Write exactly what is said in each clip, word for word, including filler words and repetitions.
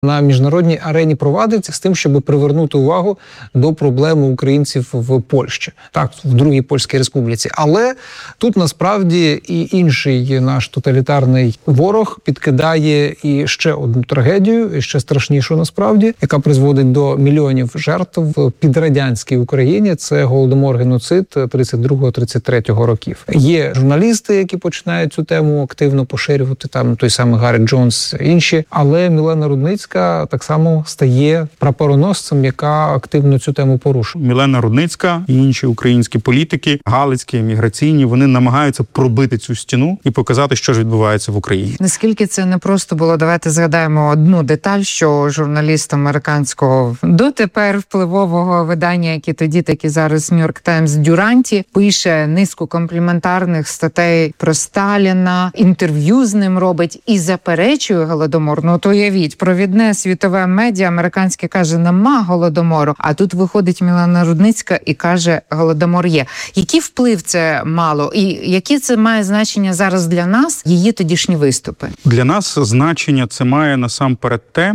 на міжнародній арені провадиться з тим, щоб привернути увагу до проблеми українців в Польщі, так, в Другій Польській Республіці. Але тут насправді і інший наш тоталітарний ворог підкидає і ще одну трагедію, і ще страшнішу насправді, яка призводить до мільйонів жертв в підрадянській Україні. Це голодомор-геноцид тридцять другого - тридцять третього років. Є журналісти, які починають цю тему активно поширювати, там той самий Гаррі Джонс, інші, але Мілена Рудницька так само стає прапороносцем, яка активно цю тему порушує. Мілена Рудницька і інші українські політики, галицькі, міграційні, вони намагаються пробити цю стіну і показати, що ж відбувається в Україні. Наскільки це не просто було, давайте згадаємо одну деталь, що журналіст американського дотепер впливового видання, як і тоді, так і зараз Нью-Йорк Таймс, Дюранті, пише низку компліментарних статей про Сталіна, інтерв'ю з ним робить і заперечує голодомор. Ну, то уявіть, провідне світове медіа американське каже, нема голодомору, а тут виходить Мілена Рудницька і каже, голодомор є. Який вплив це мало? І які це має значення зараз для нас, її тодішні виступи? Для нас значення це має насамперед те,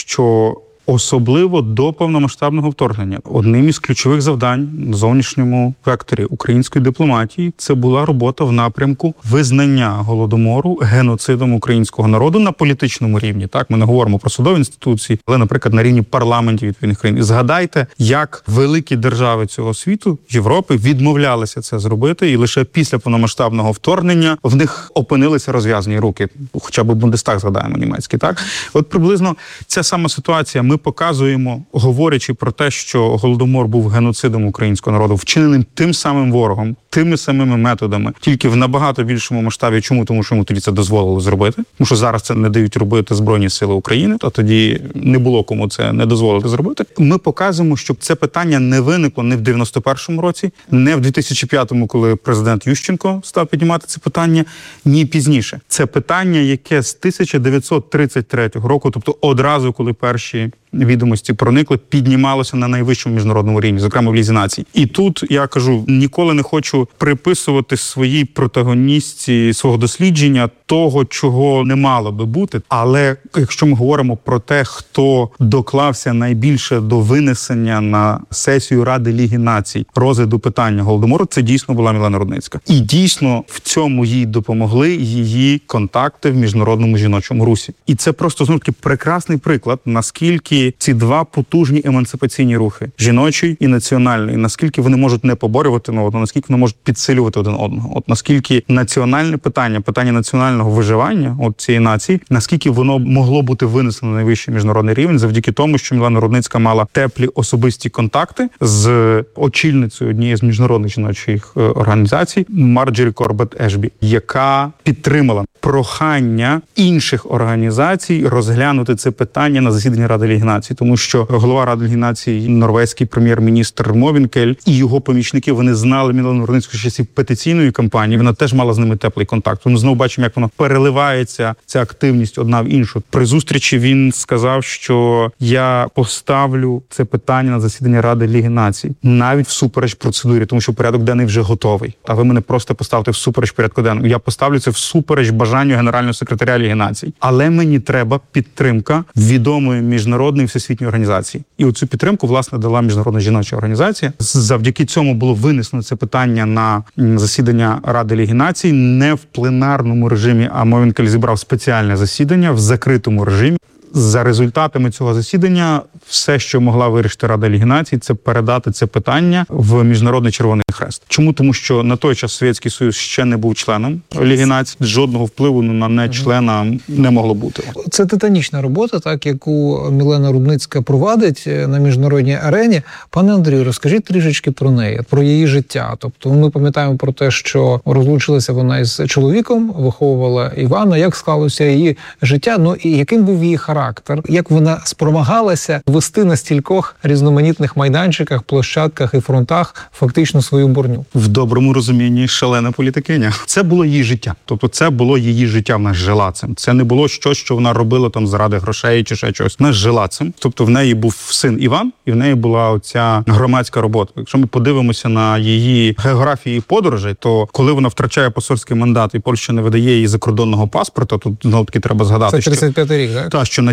що особливо до повномасштабного вторгнення одним із ключових завдань на зовнішньому векторі української дипломатії це була робота в напрямку визнання голодомору геноцидом українського народу на політичному рівні. Так, ми не говоримо про судові інституції, але, наприклад, на рівні парламентів відповідних країн. І згадайте, як великі держави цього світу, Європи, відмовлялися це зробити, і лише після повномасштабного вторгнення в них опинилися розв'язані руки. Хоча б Бундестаг згадаємо німецький, так? От приблизно ця сама ситуація. Ми показуємо, говорячи про те, що голодомор був геноцидом українського народу, вчиненим тим самим ворогом, тими самими методами, тільки в набагато більшому масштабі. Чому? Тому що йому тоді це дозволили зробити. Тому що зараз це не дають робити Збройні Сили України, то тоді не було кому це не дозволити зробити. Ми показуємо, щоб це питання не виникло не в дев'яносто першому році, не в дві тисячі п'ятому, коли президент Ющенко став піднімати це питання, ні пізніше. Це питання, яке з тисяча дев'ятсот тридцять третього року, тобто одразу, коли перші відомості проникли, піднімалося на найвищому міжнародному рівні, зокрема в Лізі націй. І тут, я кажу, ніколи не хочу приписувати своїй протагоністці свого дослідження того, чого не мало би бути. Але якщо ми говоримо про те, хто доклався найбільше до винесення на сесію Ради Ліги націй розгляду питання голодомору, це дійсно була Мілена Рудницька. І дійсно в цьому їй допомогли її контакти в міжнародному жіночому русі. І це просто, знову таки, прекрасний приклад, наскільки ці два потужні емансипаційні рухи, жіночий і національний, наскільки вони можуть не поборювати одне одного, наскільки вони можуть підсилювати один одного. От наскільки національне питання, питання національного виживання от цієї нації, наскільки воно могло бути винесено на найвищий міжнародний рівень завдяки тому, що Мілена Рудницька мала теплі особисті контакти з очільницею однієї з міжнародних жіночих організацій Марджорі Корбет Ешбі, яка підтримала прохання інших організацій розглянути це питання на засіданні Ради Ліги націй, тому що голова Ради Ліги націй, норвезький прем'єр-міністр Мовінкель і його помічники, вони знали Мілену Рудницьку з часів петиційної кампанії, вона теж мала з ними теплий контакт. Ми знову бачимо, як воно переливається, ця активність одна в іншу. При зустрічі він сказав, що я поставлю це питання на засідання Ради Ліги націй, навіть всупереч процедурі, тому що порядок денний вже готовий. А ви мене просто поставите всупереч порядку денному. Я поставлю це всупереч бажанню генерального секретаря Ліги націй. Але мені треба підтримка відомої міжнародної всесвітньої організації. І оцю підтримку, власне, дала Міжнародна жіноча організація. Завдяки цьому було винесено це питання на засідання Ради Ліги націй не в пленарному режимі, а Мовінкель зібрав спеціальне засідання в закритому режимі. За результатами цього засідання все, що могла вирішити Рада Ліги націй, це передати це питання в Міжнародний Червоний Хрест. Чому? Тому що на той час Совєтський Союз ще не був членом Ліги націй, жодного впливу на не-члена не могло бути. Це титанічна робота, так, яку Мілена Рудницька провадить на міжнародній арені. Пане Андрію, розкажіть трішечки про неї, про її життя. Тобто ми пам'ятаємо про те, що розлучилася вона із чоловіком, виховувала Івана, як склалося її життя, ну і яким був її характер. Як вона спромагалася вести на стількох різноманітних майданчиках, площадках і фронтах фактично свою борню. В доброму розумінні шалена політикиня. Це було її життя. Тобто це було її життя, вона жила цим. Це не було щось, що вона робила там заради грошей чи ще щось. Вона жила цим. Тобто в неї був син Іван, і в неї була оця громадська робота. Якщо ми подивимося на її географії подорожей, то коли вона втрачає посольський мандат і Польща не видає їй закордонного паспорта, тут знову таки треба згадати, це тридцять п'ятий рік, так? Та, що на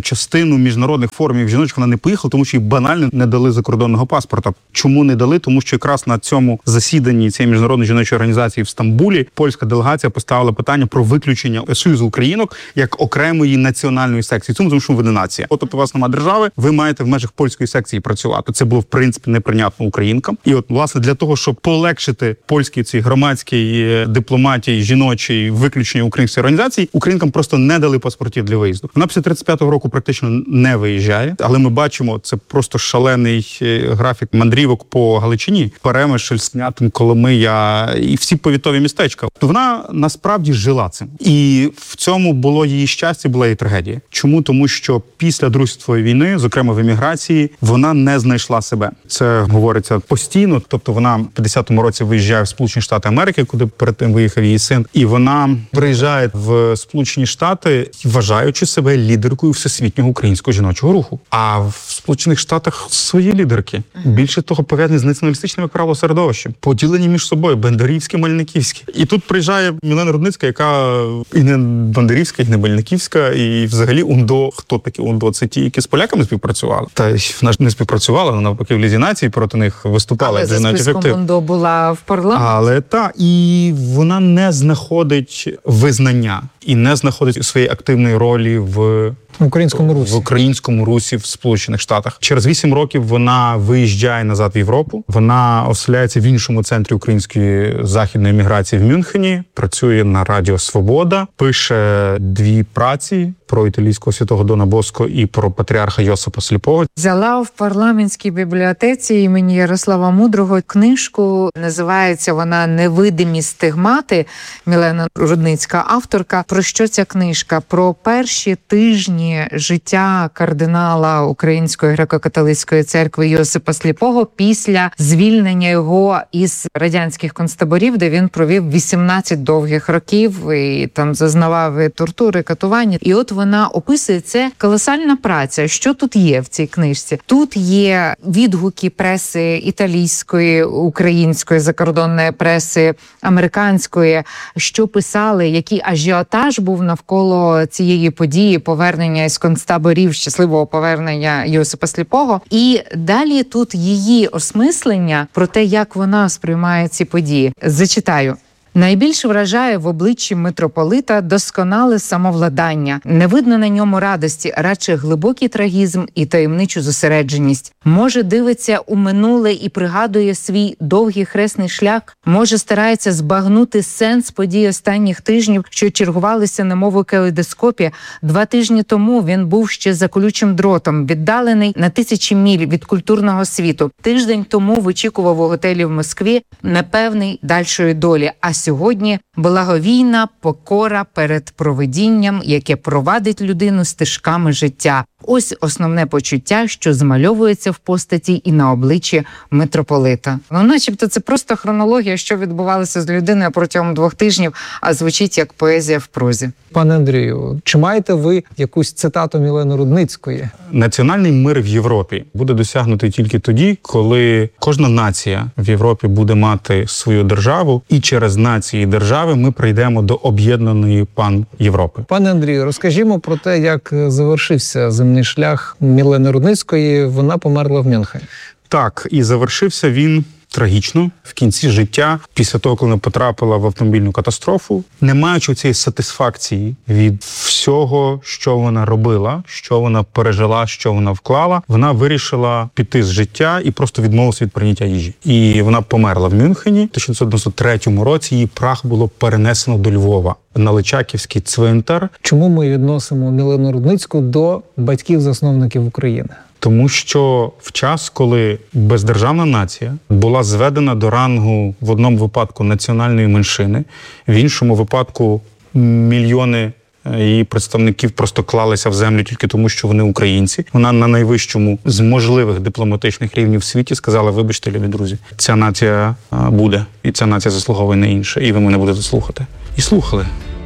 на частину міжнародних форумів жіночих вона не поїхала, тому що їй банально не дали закордонного паспорта. Чому не дали? Тому що якраз на цьому засіданні цієї міжнародної жіночої організації в Стамбулі польська делегація поставила питання про виключення Союзу українок як окремої національної секції. Тому, тому що ви не нація. От, тобто у вас немає держави, ви маєте в межах польської секції працювати. Це було в принципі неприйнятно українкам. І от власне для того, щоб полегшити польській цій громадській дипломатії жіночій виключення української організації, українкам просто не дали паспортів для виїзду. Вона після тридцять п'ятого року практично не виїжджає, але ми бачимо, це просто шалений графік мандрівок по Галичині, Перемишль, Снятин, Коломия і всі повітові містечка. Вона насправді жила цим. І в цьому було її щастя, була її трагедія. Чому? Тому що після Другої світової війни, зокрема в еміграції, вона не знайшла себе. Це говориться постійно, тобто вона в п'ятдесятому році виїжджає в Сполучені Штати Америки, куди перед тим виїхав її син, і вона приїжджає в Сполучені Штати, вважаючи себе лідеркою всесвітнього українського жіночого руху. А в Сполучених Штатах свої лідерки. Більше того, пов'язані з націоналістичним, як правило, середовищем. Поділені між собою бендерівське, мельниківське. І тут приїжджає Мілена Рудницька, яка і не бендерівська, і не мельниківська, і взагалі УНДО. Хто такі УНДО? Це ті, які з поляками співпрацювали. Та вона ж не співпрацювала, вона навпаки в Лізі націй проти них виступала. Але за списком УНДО була в парламенті. Але та, і вона не знаходить визнання і не знаходить своєї активної ролі в в українському русі. В українському русі в Сполучених Штатах. Через вісім років вона виїжджає назад в Європу. Вона оселяється в іншому центрі української західної міграції в Мюнхені, працює на Радіо Свобода, пише дві праці про італійського святого Дона Боско і про патріарха Йосипа Сліпого. Взяла в парламентській бібліотеці імені Ярослава Мудрого книжку, називається вона «Невидимі стигмати», Мілена Рудницька, авторка. Про що ця книжка? Про перші тижні життя кардинала Української греко-католицької церкви Йосипа Сліпого після звільнення його із радянських концтаборів, де він провів вісімнадцять довгих років і там зазнавав і тортури, катування. І от вона описує, це колосальна праця. Що тут є в цій книжці? Тут є відгуки преси італійської, української, закордонної преси, американської, що писали, який ажіотаж був навколо цієї події, повернення із концтаборів, щасливого повернення Йосипа Сліпого. І далі тут її осмислення про те, як вона сприймає ці події. Зачитаю. Найбільше вражає в обличчі митрополита досконале самовладання. Не видно на ньому радості, радше глибокий трагізм і таємничу зосередженість. Може, дивиться у минуле і пригадує свій довгий хресний шлях. Може, старається збагнути сенс подій останніх тижнів, що чергувалися немов у калейдоскопі. Два тижні тому він був ще за колючим дротом, віддалений на тисячі міль від культурного світу. Тиждень тому вичікував у готелі в Москві непевний дальшої долі. А сьогодні благовійна покора перед провидінням, яке провадить людину стежками життя. Ось основне почуття, що змальовується в постаті і на обличчі митрополита. Ну, начебто це просто хронологія, що відбувалося з людиною протягом двох тижнів, а звучить як поезія в прозі. Пане Андрію, чи маєте ви якусь цитату Мілени Рудницької? Національний мир в Європі буде досягнутий тільки тоді, коли кожна нація в Європі буде мати свою державу, і через нації держави ми прийдемо до об'єднаної пан Європи. Пане Андрію, розкажімо про те, як завершився земний шлях Мілени Рудницької. Вона померла в Мюнхені. Так, і завершився він трагічно в кінці життя, після того, коли вона потрапила в автомобільну катастрофу, не маючи цієї сатисфакції від всього, що вона робила, що вона пережила, що вона вклала, вона вирішила піти з життя і просто відмовилася від прийняття їжі. І вона померла в Мюнхені. В тисяча дев'ятсот дев'яносто третьому році її прах було перенесено до Львова на Личаківський цвинтар. Чому ми відносимо Мілену Рудницьку до батьків-засновників України? Тому що в час, коли бездержавна нація була зведена до рангу в одному випадку національної меншини, в іншому випадку мільйони її представників просто клалися в землю тільки тому, що вони українці. Вона на найвищому з можливих дипломатичних рівнів в світі сказала: вибачте, любі друзі, ця нація буде, і ця нація заслуговує на інше, і ви мене будете слухати. І слухали.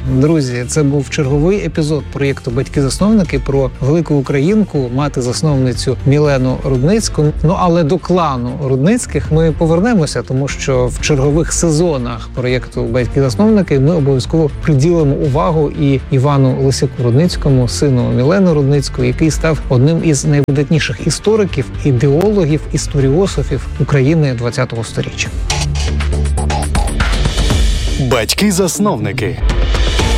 Друзі, це був черговий епізод проєкту «Батьки-засновники» про велику українку, мати-засновницю Мілену Рудницьку. Ну, але до клану Рудницьких ми повернемося, тому що в чергових сезонах проєкту «Батьки-засновники» ми обов'язково приділимо увагу і Івану Лисяку Рудницькому, сину Мілени Рудницької, який став одним із найвидатніших істориків, ідеологів, історіософів України ХХ століття. Батьки-засновники.